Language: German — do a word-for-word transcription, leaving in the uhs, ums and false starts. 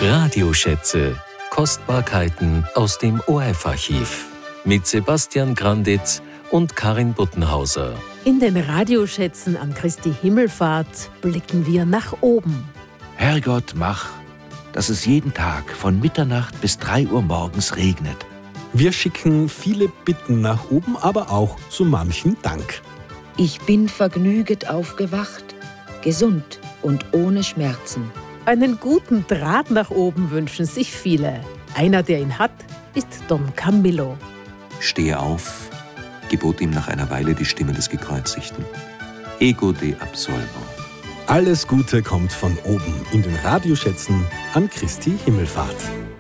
Radioschätze. Kostbarkeiten aus dem O R F-Archiv. Mit Sebastian Granditz und Karin Buttenhauser. In den Radioschätzen an Christi Himmelfahrt blicken wir nach oben. Herrgott, mach, dass es jeden Tag von Mitternacht bis drei Uhr morgens regnet. Wir schicken viele Bitten nach oben, aber auch so manchen Dank. Ich bin vergnüget aufgewacht, gesund und ohne Schmerzen. Einen guten Draht nach oben wünschen sich viele. Einer, der ihn hat, ist Don Camillo. Stehe auf, gebot ihm nach einer Weile die Stimme des Gekreuzigten. Ego de absolvo. Alles Gute kommt von oben in den Radioschätzen an Christi Himmelfahrt.